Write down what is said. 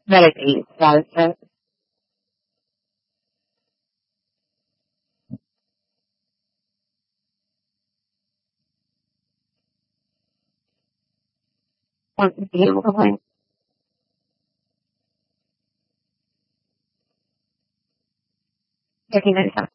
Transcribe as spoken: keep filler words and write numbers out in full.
Meditate. That is it. That's a beautiful thing. Taking it